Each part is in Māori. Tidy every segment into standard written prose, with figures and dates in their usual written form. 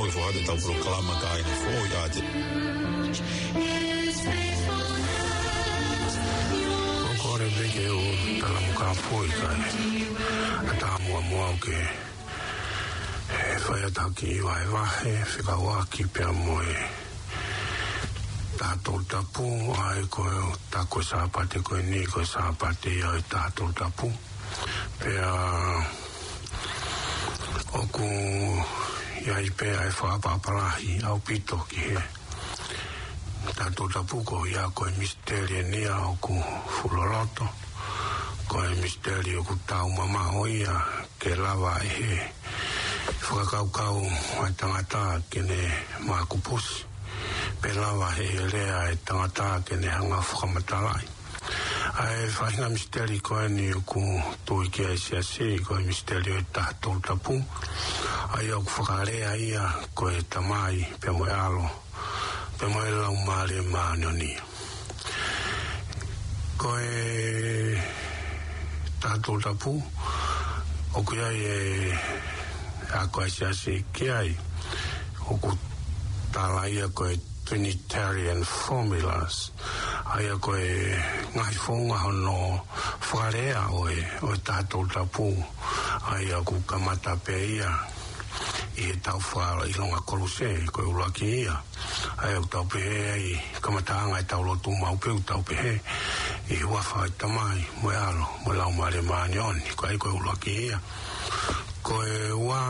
koe fo ate tau proklama ka ina fo ya te. O kore veke o tala muka fo i kai. Ata mua ke whai ataki i wai wahe, whika waki pia moe. Tātou tapu, ai koe tako sāpate koe ni koe sāpate ai tātou tapu. Pea oku iai pea e whaapaparahi au pito ki he. Tātou tapu ko ia koe misteri nia oku fuloroto. Koe misteri oku tau mamaho ia ke lava e he. Whakakaukau ai tangata kene mākupusi. Pelawa he lea e tangata ke ne hanga whakamatalai. Ai whahinga misteri koe ni uku tui ki ai siasi koe misteri o tātou tapu. Ai au whakarea ia koe tamai pe moe alo. Pe moe lau maare maanioni. Koe tātou tapu. Oku iai e a koe siasi ki ai. Oku tala ia koe Trinitarian formulas. Aia koe ngai whonga hono whakarea oe tātou tapu. Aia ku kamata pe ia. I tau whaara i longa kolose koe ulaki ia. Aia ku tau pehe ai kamata anga i tau lotu maupeu tau pehe. I wafa i tamai moe alo moe lau maare maanioni koe ulaki ia. Koe ua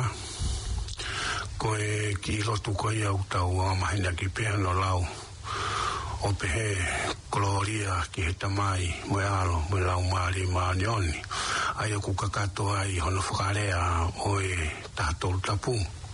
koe ki lotu koe au tau mahina ki pēha no lau o pehe gloria ki he tamai moe alo moe lau maari maanioni ai aku kakato ai hono whakarea oe tātou tapu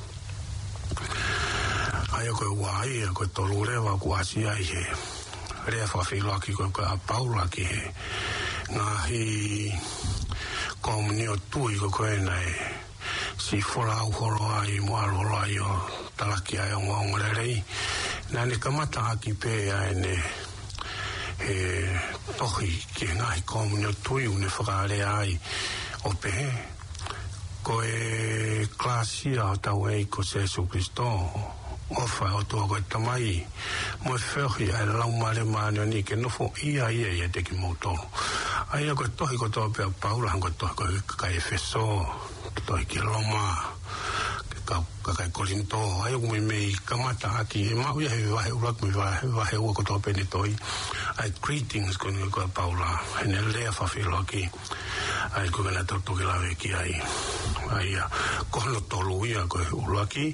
ai koe waia koe tolu rewa ku asi ai he rea whawhiloa ki koe a paula ki he ngahi komunio tui koe nei si fola au horo ai mo aloro ai o talaki ai o ngorerei nani kamata haki pe ai ne tohi ki ngai komunio tui une whakare ai o pehe koe klasia o tau ei ko Jesu Christo ofa o tua koe tamai mo whiohi ai lau mare maanioni ke nofo ia te ki moutoro ai koe tohi ko toa pia paula hanko tohi koe kai Efeso toi ki Roma ke kai Korinto ai ku me kamata haki ma uia he wahe urak me wahe ua ko toa peni toi ai greetings ko ni ko Paula ene lea whawhilo ki ai ko gana toki lawe ki ai kono tolu ia ko ulaki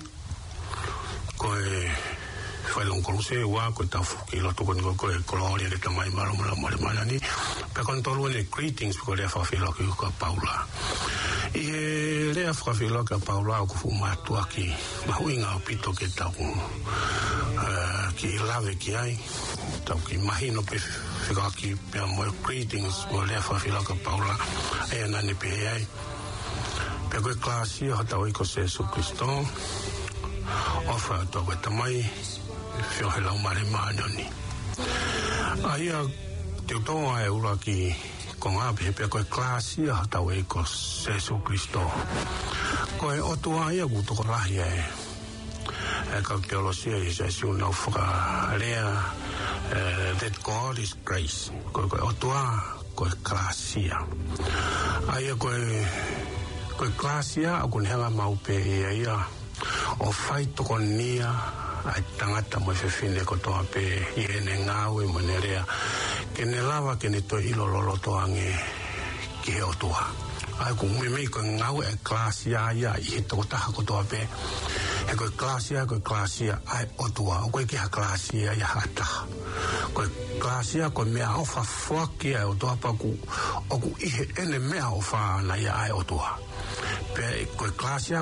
koe whailong koluse ua koe tau ki lotu ko ni koe koloria ke tamai maro mara ni pe kon tolu ene greetings ko lea whawhilo ki ko Paula I lea whakawhilo ka Paula o kufu matua ki mahuinga o pito ke tau ki lawe ki ai tau ki mahino pe whikaki pia moe greetings mo lea whakawhilo ka Paula e anani pe ai pe koe klasi o hatau iko Jesu Christo ofa o tau koe tamai whiohe lau mare maanioni aia te utoa e ura ki ko ngā pepe koe klasi a tau e ko Jesu Christo koe otua ia kutoko lahi e ka teolosia i Jesu nau whakarea that God is grace koe otua koe klasi a aia koe klasi a kune hanga maupe ia o whai toko nia ai tangata mo whewhine ko toa pe i ene ngāwe mo nerea ke ne lava ke ne toi ilo lolo toange ki he otua ai ku mei ko ngāwe e klasia ia i he toko taha ko toa pe he koe klasia ai otua o koe ki ha klasia ia hataha koe klasia koe mea ofa fuaki ai otua pa ku oku ihe ene mea ofa na ia ai otua pe koe klasia